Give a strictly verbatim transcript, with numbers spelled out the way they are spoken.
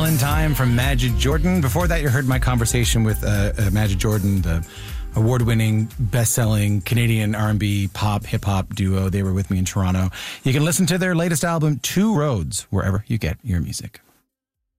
in Time from Majid Jordan. Before that, you heard my conversation with uh, uh, Majid Jordan, the award-winning, best-selling Canadian R and B pop hip-hop duo. They were with me in Toronto. You can listen to their latest album, Two Roads, wherever you get your music.